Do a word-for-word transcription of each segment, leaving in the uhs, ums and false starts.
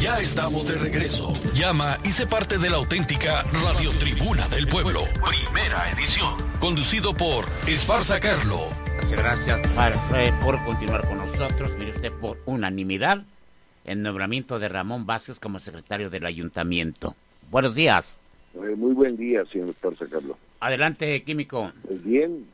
Ya estamos de regreso. Llama y sé parte de la auténtica Radio Tribuna del Pueblo. Primera edición. Conducido por Esparza Carlo. Gracias por continuar con nosotros. Mire usted, por unanimidad, el nombramiento de Ramón Vázquez como secretario del ayuntamiento. Buenos días. Eh, muy buen día, señor Esparza Carlo. Adelante, Químico. Pues bien,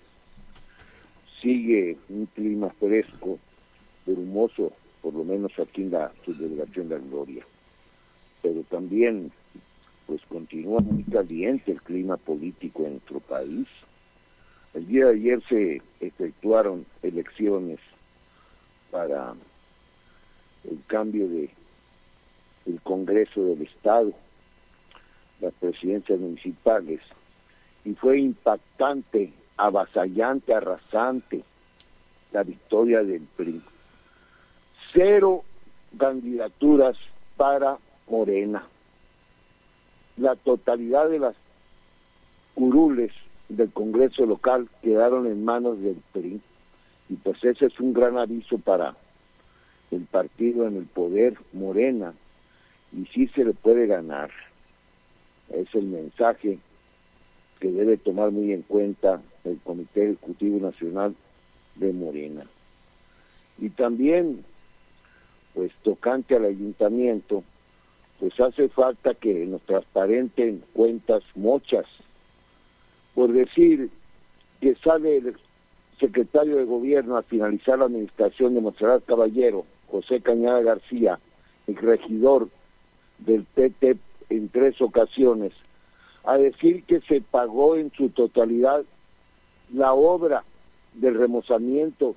sigue un clima fresco, brumoso, por lo menos aquí en la subdelegación de La Gloria. Pero también, pues continúa muy caliente el clima político en nuestro país. El día de ayer se efectuaron elecciones para el cambio de el Congreso del Estado, las presidencias municipales, y fue impactante, avasallante, arrasante la victoria del P R I. Cero candidaturas para Morena. La totalidad de las curules del Congreso local quedaron en manos del P R I, y pues ese es un gran aviso para el partido en el poder, Morena, y sí se le puede ganar. Es el mensaje que debe tomar muy en cuenta el Comité Ejecutivo Nacional de Morena. Y también, pues tocante al ayuntamiento, pues hace falta que nos transparenten cuentas mochas. Por decir que sale el secretario de Gobierno a finalizar la administración de Montserrat Caballero, José Cañada García, el regidor del P T en tres ocasiones, a decir que se pagó en su totalidad la obra del remozamiento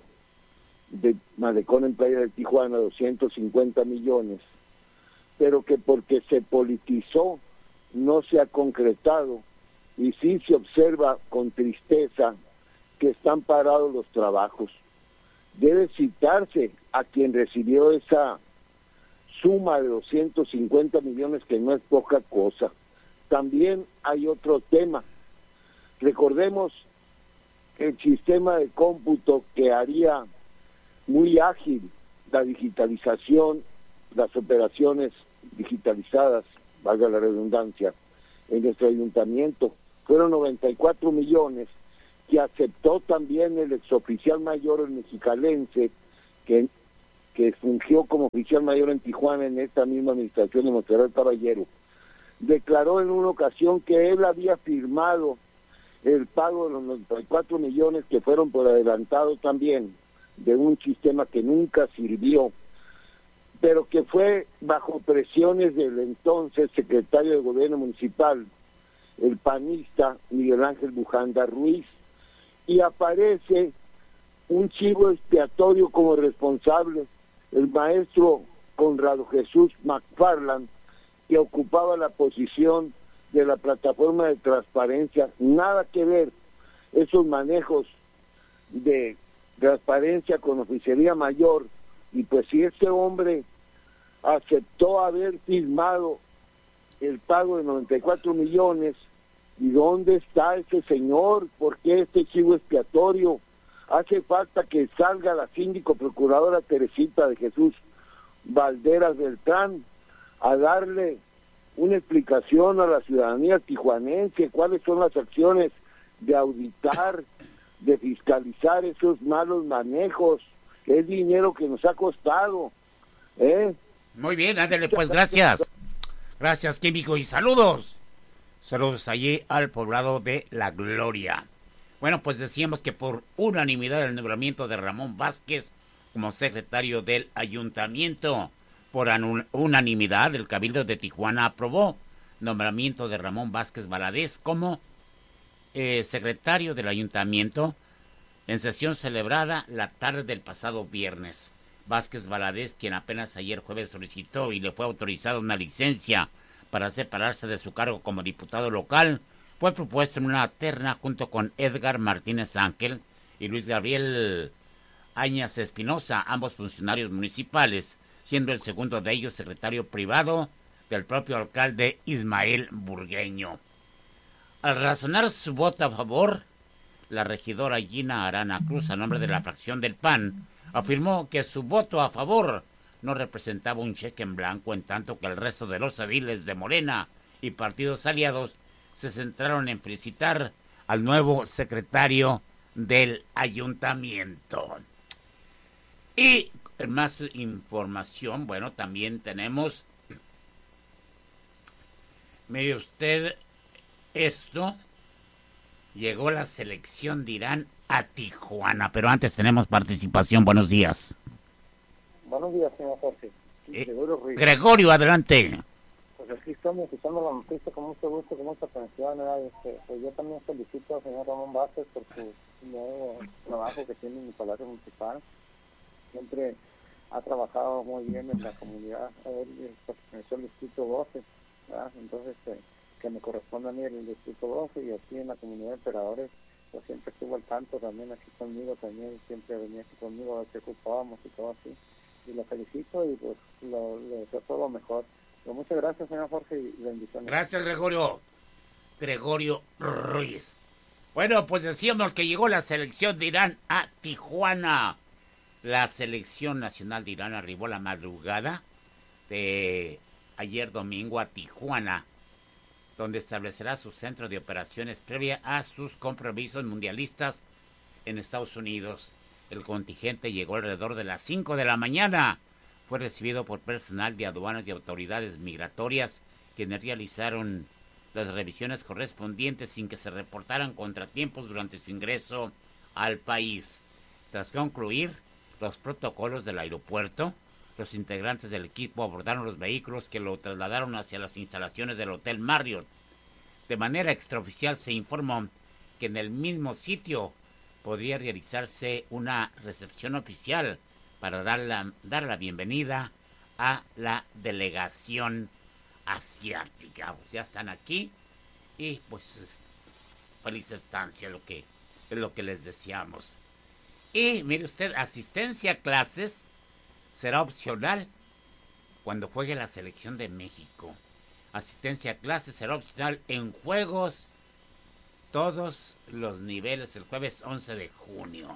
de Malecón en Playa de Tijuana, doscientos cincuenta millones, pero que porque se politizó no se ha concretado, y sí se observa con tristeza que están parados los trabajos. Debe citarse a quien recibió esa suma de doscientos cincuenta millones, que no es poca cosa. También hay otro tema. Recordemos el sistema de cómputo que haría muy ágil la digitalización, las operaciones digitalizadas, valga la redundancia, en nuestro ayuntamiento. Fueron noventa y cuatro millones que aceptó también el exoficial mayor, el mexicalense, que que fungió como oficial mayor en Tijuana en esta misma administración de Montserrat Caballero. Declaró en una ocasión que él había firmado el pago de los noventa y cuatro millones que fueron por adelantado también, de un sistema que nunca sirvió, pero que fue bajo presiones del entonces secretario de Gobierno Municipal, el panista Miguel Ángel Bujanda Ruiz, y aparece un chivo expiatorio como responsable, el maestro Conrado Jesús McFarland, que ocupaba la posición de la plataforma de transparencia. Nada que ver esos manejos de transparencia con oficialía mayor, y pues si ese hombre aceptó haber firmado el pago de noventa y cuatro millones, ¿y dónde está ese señor? ¿Por qué este chivo expiatorio? Hace falta que salga la síndico procuradora Teresita de Jesús Valderas Beltrán a darle una explicación a la ciudadanía tijuanense, cuáles son las acciones de auditar, de fiscalizar esos malos manejos, que es dinero que nos ha costado, ¿eh? Muy bien, ándale, pues gracias. Gracias, Químico, y saludos. Saludos allí al poblado de La Gloria. Bueno, pues decíamos que por unanimidad el nombramiento de Ramón Vázquez como secretario del ayuntamiento. Por unanimidad el Cabildo de Tijuana aprobó nombramiento de Ramón Vázquez Valadez como eh, secretario del ayuntamiento en sesión celebrada la tarde del pasado viernes. Vázquez Valadez, quien apenas ayer jueves solicitó y le fue autorizada una licencia para separarse de su cargo como diputado local, fue propuesto en una terna junto con Edgar Martínez Ángel y Luis Gabriel Áñez Espinosa, ambos funcionarios municipales, siendo el segundo de ellos secretario privado del propio alcalde Ismael Burgueño. Al razonar su voto a favor, la regidora Gina Arana Cruz, a nombre de la fracción del P A N, afirmó que su voto a favor no representaba un cheque en blanco, en tanto que el resto de los ediles de Morena y partidos aliados se centraron en felicitar al nuevo secretario del ayuntamiento. Y más información, bueno, también tenemos, mire usted esto, llegó la selección de Irán a Tijuana, pero antes tenemos participación. Buenos días. Buenos días, señor Jorge. Eh, Gregorio Ruiz. Gregorio, adelante. Pues aquí estamos escuchando la noticia con mucho gusto, con mucha atención. Este, pues yo también felicito al señor Ramón Vázquez por su nuevo trabajo que tiene en el Palacio Municipal. Siempre ha trabajado muy bien en la comunidad. Él perteneció al Distrito doce, ¿verdad? Entonces, eh, que me corresponde a mí el Distrito doce, y aquí en la comunidad de Emperadores, pues siempre estuvo al tanto también aquí conmigo, también siempre venía aquí conmigo a ver qué ocupábamos y todo así. Y lo felicito y pues lo, le deseo todo lo mejor. Pero muchas gracias, señor Jorge, y bendiciones. Gracias, Gregorio. Gregorio Ruiz. Bueno, pues decíamos que llegó la selección de Irán a Tijuana. La selección nacional de Irán arribó la madrugada de ayer domingo a Tijuana, donde establecerá su centro de operaciones previa a sus compromisos mundialistas en Estados Unidos. El contingente llegó alrededor de las cinco de la mañana. Fue recibido por personal de aduanas y autoridades migratorias, quienes realizaron las revisiones correspondientes sin que se reportaran contratiempos durante su ingreso al país. Tras concluir los protocolos del aeropuerto, los integrantes del equipo abordaron los vehículos que lo trasladaron hacia las instalaciones del Hotel Marriott. De manera extraoficial se informó que en el mismo sitio podría realizarse una recepción oficial para dar la, dar la bienvenida a la delegación asiática. Pues ya están aquí y pues feliz estancia, lo que, es lo que les deseamos. Y mire usted, asistencia a clases será opcional cuando juegue la selección de México. Asistencia a clases será opcional en juegos todos los niveles el jueves once de junio.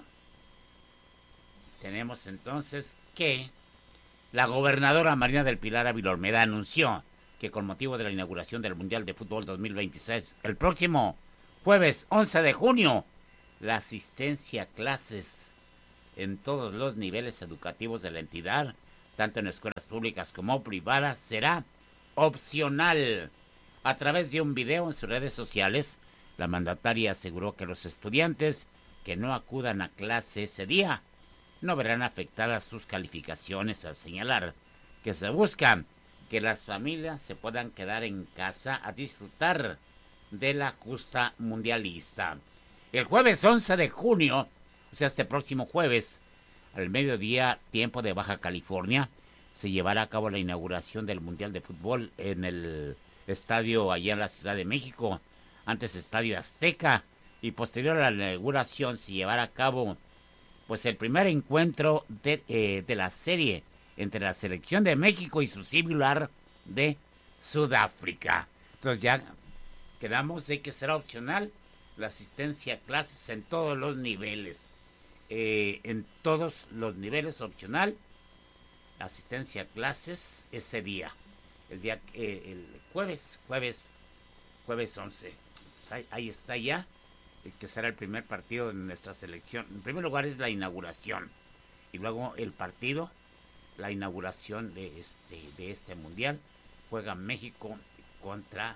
Tenemos entonces que la gobernadora Marina del Pilar Ávila Olmeda anunció que con motivo de la inauguración del Mundial de Fútbol dos mil veintiséis, el próximo jueves once de junio, la asistencia a clases en todos los niveles educativos de la entidad, tanto en escuelas públicas como privadas, será opcional. A través de un video en sus redes sociales, la mandataria aseguró que los estudiantes que no acudan a clase ese día no verán afectadas sus calificaciones, al señalar que se busca que las familias se puedan quedar en casa a disfrutar de la justa mundialista. El jueves once de junio, o sea, este próximo jueves, al mediodía, tiempo de Baja California, se llevará a cabo la inauguración del Mundial de Fútbol en el estadio allá en la Ciudad de México, antes Estadio Azteca, y posterior a la inauguración se llevará a cabo pues el primer encuentro de, eh, de la serie entre la selección de México y su similar de Sudáfrica. Entonces ya quedamos de que será opcional la asistencia a clases en todos los niveles. Eh, en todos los niveles opcional, asistencia a clases ese día. El día eh, el jueves, jueves, jueves once. Ahí, ahí está ya, el que será el primer partido de nuestra selección. En primer lugar es la inauguración. Y luego el partido, la inauguración de este, de este mundial. Juega México contra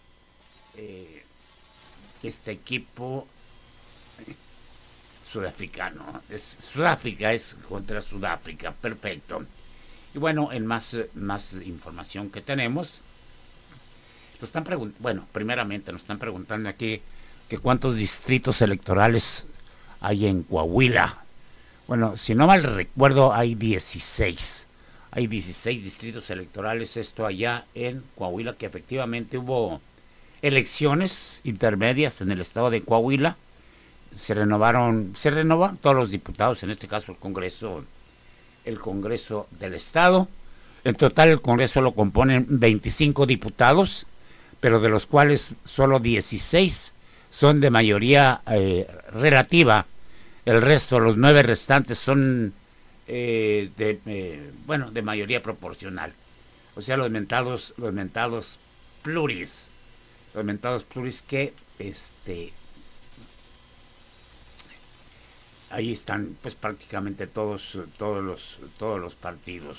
eh, este equipo eh, sudafricano. Es, Sudáfrica es contra Sudáfrica, perfecto. Y bueno, en más, más información que tenemos, nos están preguntando, bueno, primeramente nos están preguntando aquí que cuántos distritos electorales hay en Coahuila. Bueno, si no mal recuerdo, hay dieciséis. Hay dieciséis distritos electorales, esto allá en Coahuila, que efectivamente hubo elecciones intermedias en el estado de Coahuila. Se renovaron, se renovaron todos los diputados, en este caso el Congreso, el Congreso del Estado. En total el Congreso lo componen veinticinco diputados, pero de los cuales solo dieciséis son de mayoría eh, relativa. El resto, los nueve restantes, son eh, de, eh, bueno, de mayoría proporcional. O sea, los mentados, los mentados pluris, los mentados pluris que, este, ahí están, pues prácticamente todos, todos los, todos los partidos.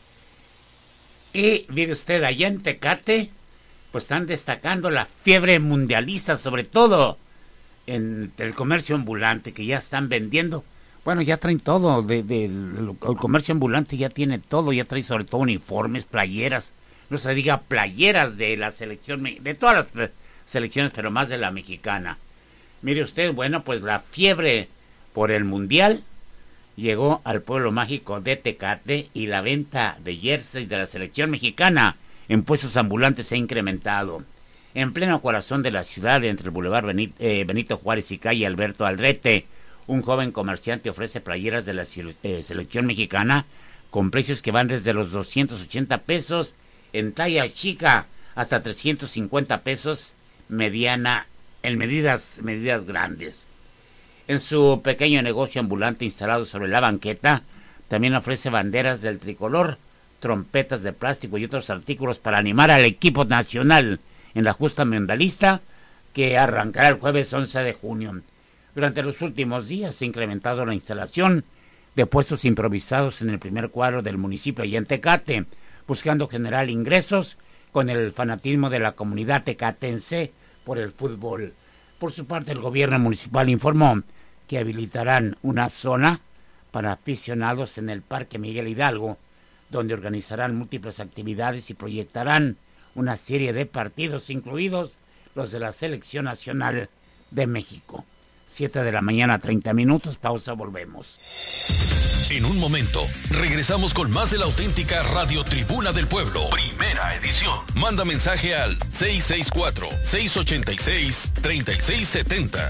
Y mire usted, allá en Tecate, pues están destacando la fiebre mundialista, sobre todo en el comercio ambulante, que ya están vendiendo. Bueno, ya traen todo, de, de, el, el comercio ambulante ya tiene todo, ya trae sobre todo uniformes, playeras, no se diga playeras de la selección, de todas las selecciones, pero más de la mexicana. Mire usted, bueno, pues la fiebre por el mundial llegó al pueblo mágico de Tecate y la venta de jerseys de la selección mexicana en puestos ambulantes se ha incrementado. En pleno corazón de la ciudad, entre el Boulevard Benito, eh, Benito Juárez y calle Alberto Aldrete, un joven comerciante ofrece playeras de la eh, selección mexicana con precios que van desde los doscientos ochenta pesos en talla chica hasta trescientos cincuenta pesos mediana en medidas, medidas grandes. En su pequeño negocio ambulante instalado sobre la banqueta, también ofrece banderas del tricolor, trompetas de plástico y otros artículos para animar al equipo nacional en la justa mundialista que arrancará el jueves once de junio. Durante los últimos días se ha incrementado la instalación de puestos improvisados en el primer cuadro del municipio y en Tecate, buscando generar ingresos con el fanatismo de la comunidad tecatense por el fútbol. Por su parte, el gobierno municipal informó que habilitarán una zona para aficionados en el Parque Miguel Hidalgo, donde organizarán múltiples actividades y proyectarán una serie de partidos, incluidos los de la Selección Nacional de México. siete de la mañana, treinta minutos, pausa, volvemos. En un momento, regresamos con más de la auténtica Radio Tribuna del Pueblo, primera edición. Manda mensaje al seis seis cuatro, seis ocho seis, tres seis siete cero.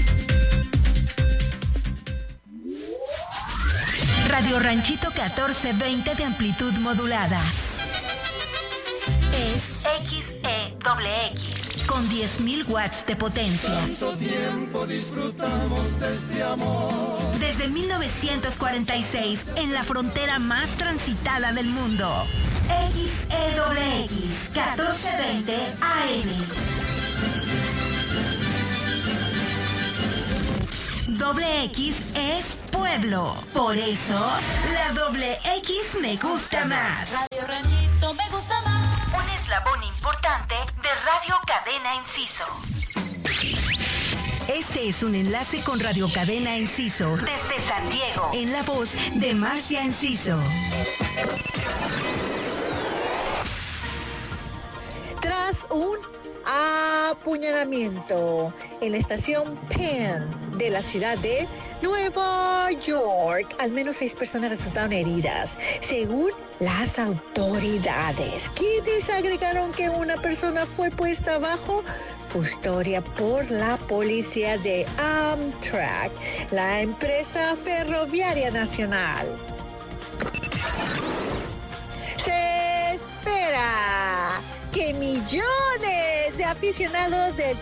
Radio Ranchito catorce veinte de amplitud modulada. Es X E X con diez mil watts de potencia. Tanto tiempo disfrutamos de este amor. Desde mil novecientos cuarenta y seis, en la frontera más transitada del mundo. X E X catorce veinte A M. Doble X es pueblo. Por eso, la doble X me gusta más. Radio Ranchito me gusta más. Un eslabón importante de Radio Cadena Enciso. Este es un enlace con Radio Cadena Enciso desde San Diego, en la voz de Marcia Enciso. Tras un apuñalamiento en la estación Penn de la ciudad de Nueva York, al menos seis personas resultaron heridas, según las autoridades, quienes agregaron que una persona fue puesta bajo custodia por la policía de Amtrak, la empresa ferroviaria nacional. Se espera que millones de aficionados del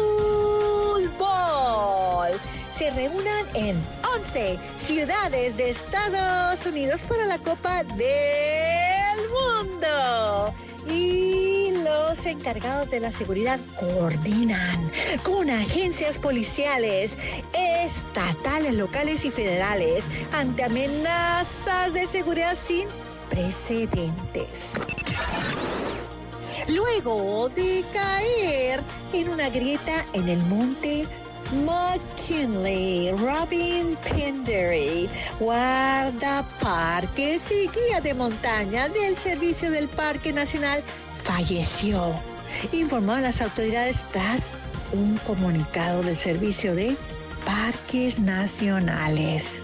fútbol se reúnan en once ciudades de Estados Unidos para la Copa del Mundo. Y los encargados de la seguridad coordinan con agencias policiales estatales, locales y federales ante amenazas de seguridad sin precedentes. Luego de caer en una grieta en el monte McKinley, Robin Penderry, guardaparques y guía de montaña del Servicio del Parque Nacional, falleció, informaron las autoridades tras un comunicado del Servicio de Parques Nacionales.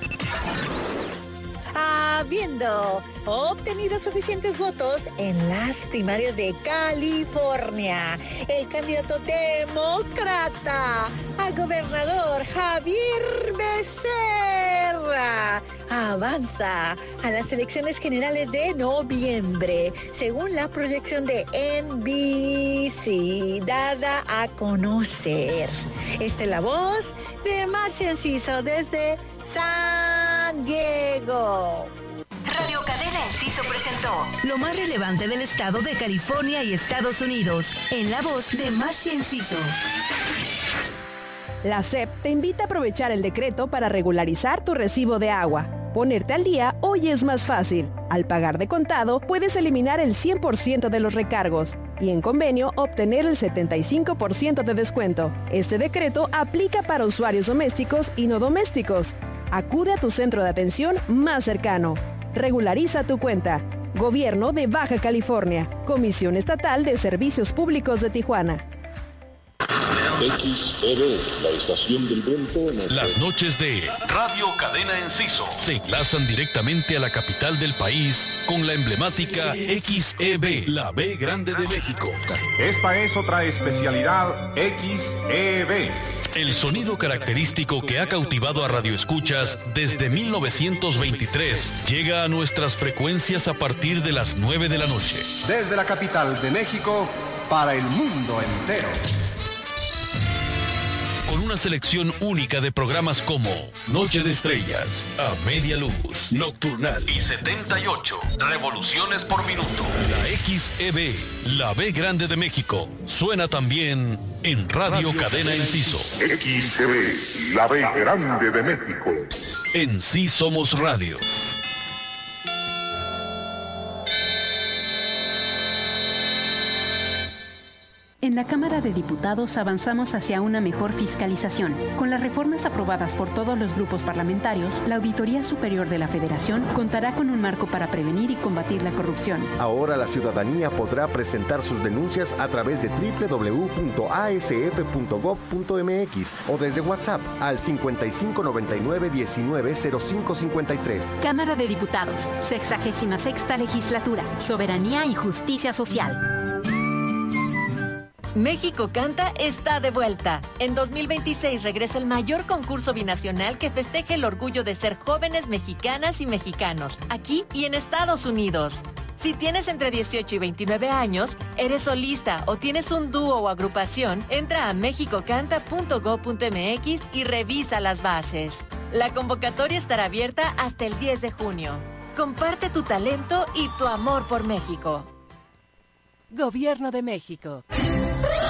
Habiendo obtenido suficientes votos en las primarias de California, el candidato demócrata a gobernador Javier Becerra avanza a las elecciones generales de noviembre, según la proyección de N B C dada a conocer. Esta es la voz de Marcia Enciso desde San San Diego. Radio Cadena Enciso presentó lo más relevante del estado de California y Estados Unidos, en la voz de Marcia Enciso. La S E P te invita a aprovechar el decreto para regularizar tu recibo de agua. Ponerte al día hoy es más fácil. Al pagar de contado, puedes eliminar el cien por ciento de los recargos y en convenio obtener el setenta y cinco por ciento de descuento. Este decreto aplica para usuarios domésticos y no domésticos. Acude a tu centro de atención más cercano. Regulariza tu cuenta. Gobierno de Baja California. Comisión Estatal de Servicios Públicos de Tijuana. X E B, la estación del viento. En el... Las noches de Radio Cadena Enciso se enlazan directamente a la capital del país con la emblemática X E B, la B Grande de México. Esta es otra especialidad X E B. El sonido característico que ha cautivado a radioescuchas desde mil novecientos veintitrés llega a nuestras frecuencias a partir de las nueve de la noche. Desde la capital de México para el mundo entero. Con una selección única de programas como Noche de Estrellas, A Media Luz, Nocturnal y setenta y ocho Revoluciones por Minuto. La X E B, la B Grande de México, suena también en Radio, Radio Cadena Enciso. X E B, la B Grande de México. En Sí Somos Radio. En la Cámara de Diputados avanzamos hacia una mejor fiscalización. Con las reformas aprobadas por todos los grupos parlamentarios, la Auditoría Superior de la Federación contará con un marco para prevenir y combatir la corrupción. Ahora la ciudadanía podrá presentar sus denuncias a través de doble u doble u doble u punto a s f punto gob punto m x o desde WhatsApp al cincuenta y cinco noventa y nueve diecinueve cero cinco cincuenta y tres. Cámara de Diputados, sexagésima sexta Legislatura, Soberanía y Justicia Social. México Canta está de vuelta. En dos mil veintiséis regresa el mayor concurso binacional que festeja el orgullo de ser jóvenes mexicanas y mexicanos, aquí y en Estados Unidos. Si tienes entre dieciocho y veintinueve años, eres solista o tienes un dúo o agrupación, entra a mexico canta punto gob punto m x y revisa las bases. La convocatoria estará abierta hasta el diez de junio. Comparte tu talento y tu amor por México. Gobierno de México.